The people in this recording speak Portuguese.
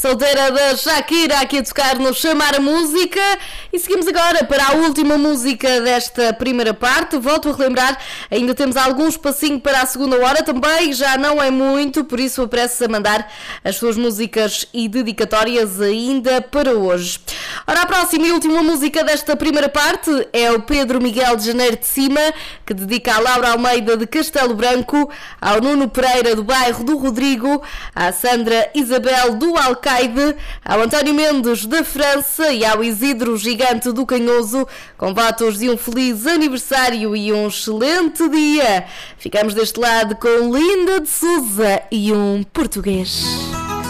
Solteira da Shakira aqui a tocar no Chamar a Música. E seguimos agora para a última música desta primeira parte. Volto a relembrar, ainda temos algum espacinho para a segunda hora também, já não é muito, por isso apresse a mandar as suas músicas e dedicatórias ainda para hoje. Ora, a próxima e última música desta primeira parte é o Pedro Miguel de Janeiro de Cima, que dedica à Laura Almeida de Castelo Branco, ao Nuno Pereira do bairro do Rodrigo, à Sandra Isabel do Alcaide, ao António Mendes da França e ao Isidro Gigante do Canhoso, com votos de um feliz aniversário e um excelente dia. Ficamos deste lado com Linda de Souza e um português.